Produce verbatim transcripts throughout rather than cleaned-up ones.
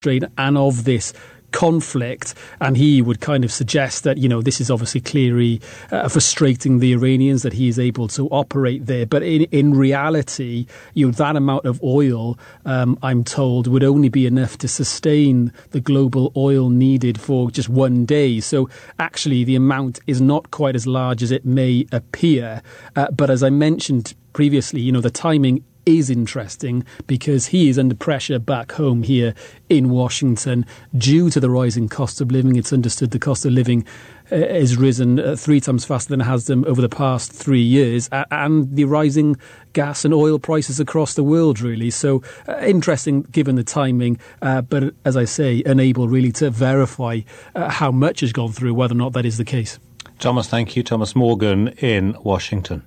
and of this conflict, and he would kind of suggest that, you know, this is obviously clearly uh, frustrating the Iranians that he is able to operate there. But in, in reality, you know, that amount of oil, um, I'm told, would only be enough to sustain the global oil needed for just one day. So actually, the amount is not quite as large as it may appear. Uh, but as I mentioned previously, you know, the timing is interesting because he is under pressure back home here in Washington due to the rising cost of living. It's understood the cost of living uh, has risen uh, three times faster than it has done over the past three years, uh, and the rising gas and oil prices across the world, really. So uh, interesting given the timing, uh, but as I say, unable really to verify uh, how much has gone through, whether or not that is the case. Thomas, thank you. Thomas Morgan in Washington.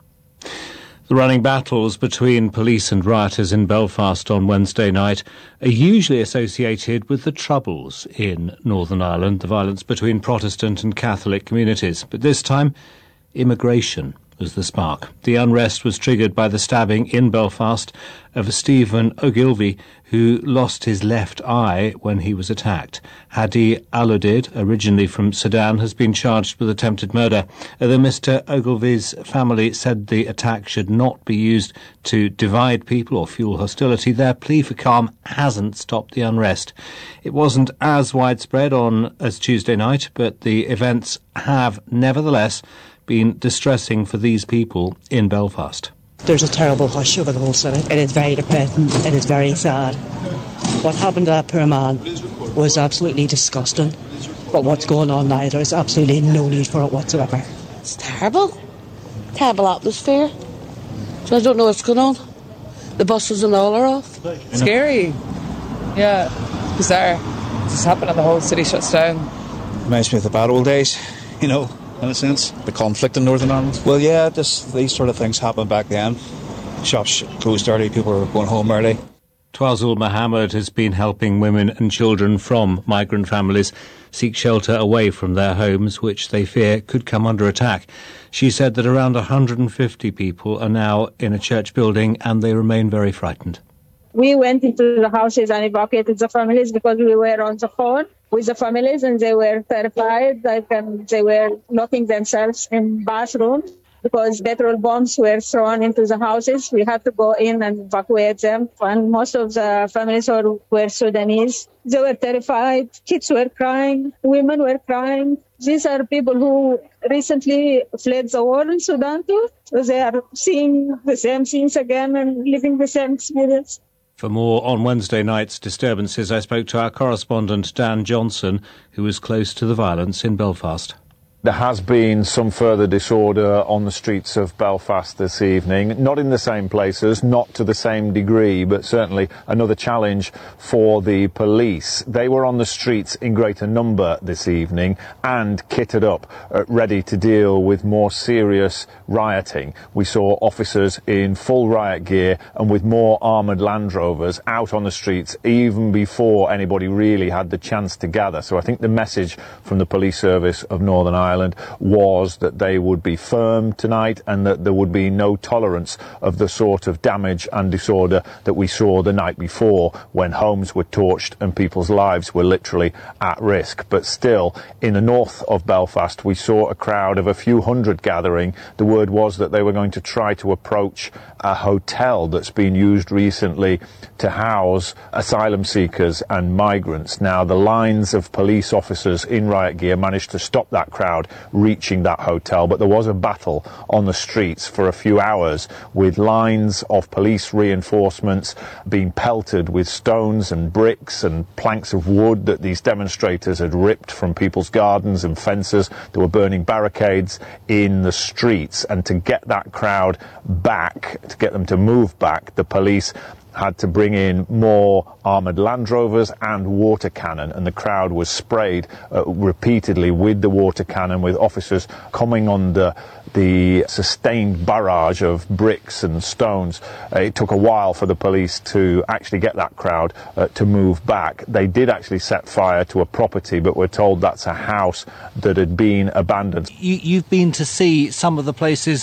The running battles between police and rioters in Belfast on Wednesday night are usually associated with the Troubles in Northern Ireland, the violence between Protestant and Catholic communities. But this time, immigration was the spark. The unrest was triggered by the stabbing in Belfast of Stephen Ogilvie, who lost his left eye when he was attacked. Hadi Aludid, originally from Sudan, has been charged with attempted murder. Although Mister Ogilvie's family said the attack should not be used to divide people or fuel hostility, their plea for calm hasn't stopped the unrest. It wasn't as widespread on as Tuesday night, but the events have nevertheless been distressing for these people in Belfast. There's a terrible hush over the whole city. It is very depressing. It is very sad. What happened to that poor man was absolutely disgusting. But what's going on now, there's absolutely no need for it whatsoever. It's terrible. Terrible atmosphere. So I don't know what's going on. The buses and all are off. Scary. Yeah, bizarre. This happened and the whole city shuts down. Reminds me of the bad old days, you know, in a sense. The conflict in Northern Ireland? Well, yeah, just these sort of things happened back then. Shops closed early, people were going home early. Twazul Mohammed has been helping women and children from migrant families seek shelter away from their homes, which they fear could come under attack. She said that around one hundred fifty people are now in a church building and they remain very frightened. We went into the houses and evacuated the families because we were on the phone with the families and they were terrified. Like um, they were locking themselves in bathrooms because petrol bombs were thrown into the houses. We had to go in and evacuate them. And most of the families were, were Sudanese. They were terrified. Kids were crying. Women were crying. These are people who recently fled the war in Sudan too. So they are seeing the same scenes again and living the same experience. For more on Wednesday night's disturbances, I spoke to our correspondent Dan Johnson, who was close to the violence in Belfast. There has been some further disorder on the streets of Belfast this evening, not in the same places, not to the same degree, but certainly another challenge for the police. They were on the streets in greater number this evening and kitted up, uh, ready to deal with more serious rioting. We saw officers in full riot gear and with more armoured Land Rovers out on the streets even before anybody really had the chance to gather. So I think the message from the police service of Northern Ireland was that they would be firm tonight and that there would be no tolerance of the sort of damage and disorder that we saw the night before when homes were torched and people's lives were literally at risk. But still, in the north of Belfast, we saw a crowd of a few hundred gathering. The word was that they were going to try to approach a hotel that's been used recently to house asylum seekers and migrants. Now, the lines of police officers in riot gear managed to stop that crowd reaching that hotel, but there was a battle on the streets for a few hours with lines of police reinforcements being pelted with stones and bricks and planks of wood that these demonstrators had ripped from people's gardens and fences. They were burning barricades in the streets, and to get that crowd back, to get them to move back, the police had to bring in more armoured Land Rovers and water cannon, and the crowd was sprayed uh, repeatedly with the water cannon, with officers coming under the sustained barrage of bricks and stones. Uh, it took a while for the police to actually get that crowd uh, to move back. They did actually set fire to a property, but we're told that's a house that had been abandoned. You, you've been to see some of the places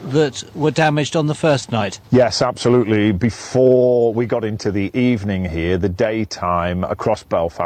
that were damaged on the first night? Yes, absolutely. Before we got into the evening here, the daytime across Belfast,